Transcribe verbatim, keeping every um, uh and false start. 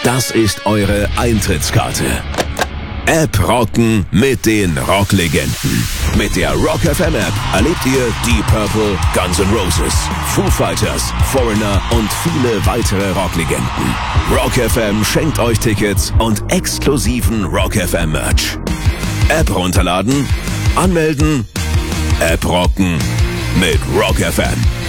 Das ist eure Eintrittskarte. App rocken mit den Rocklegenden. Mit der Rock F M App erlebt ihr Deep Purple, Guns N' Roses, Foo Fighters, Foreigner und viele weitere Rocklegenden. Rock F M schenkt euch Tickets und exklusiven Rock F M Merch. App runterladen, anmelden, App rocken mit Rock F M.